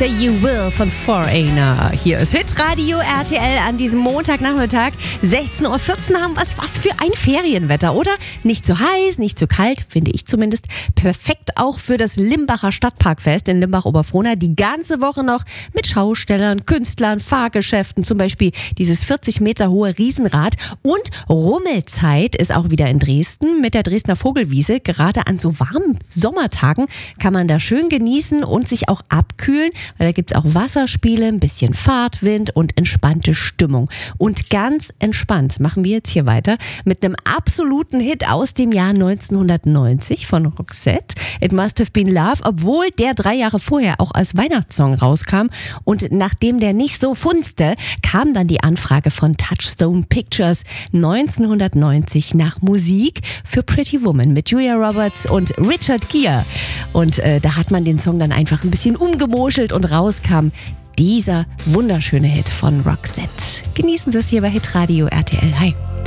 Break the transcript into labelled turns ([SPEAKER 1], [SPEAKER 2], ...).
[SPEAKER 1] Say You Will von Foreigner. Hier ist Hitradio RTL an diesem Montagnachmittag. 16:14 Uhr haben wir was für ein Ferienwetter, oder? Nicht zu heiß, nicht zu kalt, finde ich zumindest. Perfekt auch für das Limbacher Stadtparkfest in Limbach-Oberfrohna. Die ganze Woche noch mit Schaustellern, Künstlern, Fahrgeschäften, zum Beispiel dieses 40 Meter hohe Riesenrad. Und Rummelzeit ist auch wieder in Dresden mit der Dresdner Vogelwiese. Gerade an so warmen Sommertagen kann man da schön genießen und sich auch abkühlen, weil da gibt es auch Wasserspiele, ein bisschen Fahrtwind und entspannte Stimmung. Und ganz entspannt machen wir jetzt hier weiter mit einem absoluten Hit aus dem Jahr 1990 von Roxette. It Must Have Been Love, obwohl der 3 Jahre vorher auch als Weihnachtssong rauskam. Und nachdem der nicht so funzte, kam dann die Anfrage von Touchstone Pictures 1990 nach Musik für Pretty Woman mit Julia Roberts und Richard Gere. Und da hat man den Song dann einfach ein bisschen umgemoschelt und rauskam dieser wunderschöne Hit von Roxette. Genießen Sie es hier bei Hitradio RTL. Hi.